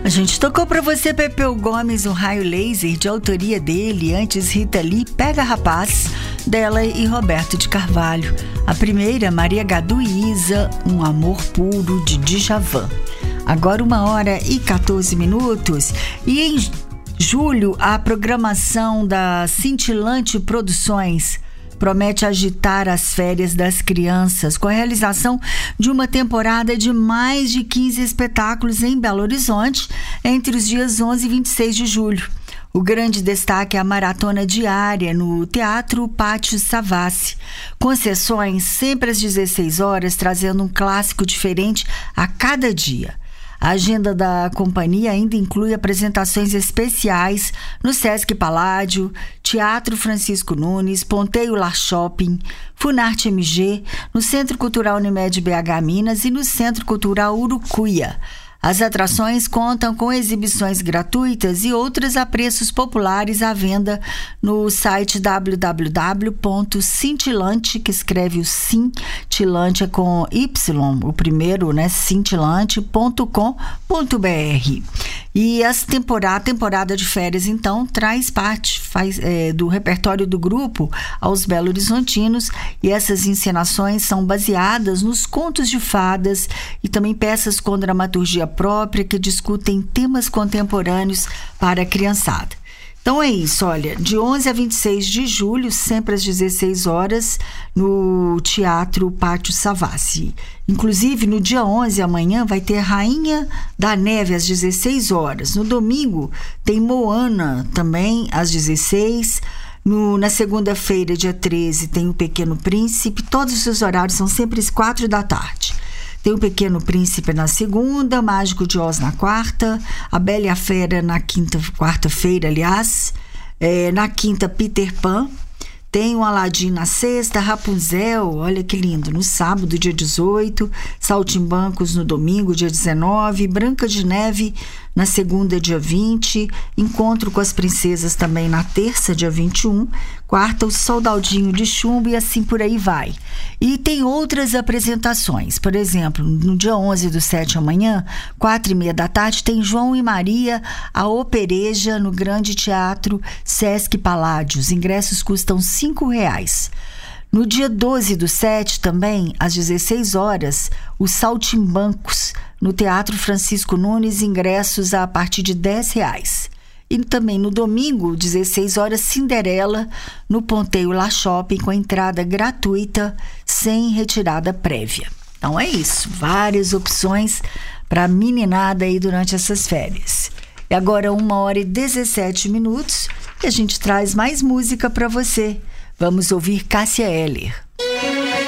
A gente tocou pra você Pepeu Gomes, um raio laser, de autoria dele. Antes, Rita Lee, Pega Rapaz, dela e Roberto de Carvalho. A primeira, Maria Gadu e Isa, Um Amor Puro, de Djavan. Agora 1h14. E em julho, a programação da Cintilante Produções promete agitar as férias das crianças com a realização de uma temporada de mais de 15 espetáculos em Belo Horizonte entre os dias 11 e 26 de julho. O grande destaque é a maratona diária no Teatro Pátio Savassi, com sessões sempre às 16 horas, trazendo um clássico diferente a cada dia. A agenda da companhia ainda inclui apresentações especiais no Sesc Paládio, Teatro Francisco Nunes, Ponteio Lar Shopping, Funarte MG, no Centro Cultural Unimed BH Minas e no Centro Cultural Urucuia. As atrações contam com exibições gratuitas e outras a preços populares à venda no site www.cintilante, que escreve o Cintilante com Y, o primeiro, né? Cintilante.com.br. E a temporada de férias, então, traz parte do repertório do grupo aos Belo Horizontinos, e essas encenações são baseadas nos contos de fadas e também peças com dramaturgia própria que discutem temas contemporâneos para a criançada. Então é isso, olha, de 11 a 26 de julho, sempre às 16 horas, no Teatro Pátio Savassi. Inclusive, no dia 11, amanhã, vai ter Rainha da Neve, às 16 horas. No domingo, tem Moana, também, às 16. Na segunda-feira, dia 13, tem O Pequeno Príncipe. Todos os seus horários são sempre às 4 da tarde. Tem O Pequeno Príncipe na segunda, Mágico de Oz na quarta, A Bela e a Fera na quarta-feira, aliás. Na quinta, Peter Pan. Tem o Aladim na sexta, Rapunzel, olha que lindo, no sábado, dia 18, Saltimbancos no domingo, dia 19, Branca de Neve na segunda, dia 20, Encontro com as Princesas também na terça, dia 21, quarta, o Soldadinho de Chumbo, e assim por aí vai. E tem outras apresentações, por exemplo, no dia 11/7 amanhã, 4h30 da tarde, tem João e Maria, a Opereja, no Grande Teatro Sesc Paládio. Os ingressos custam R$5. No dia 12/7 também, às 16 horas, os Saltimbancos, no Teatro Francisco Nunes, ingressos a partir de R$10. E também no domingo, 16 horas, Cinderela, no Ponteio Lar Shopping, com entrada gratuita, sem retirada prévia. Então é isso, várias opções para a meninada aí durante essas férias. E agora 1h17, e a gente traz mais música para você. Vamos ouvir Cássia Eller.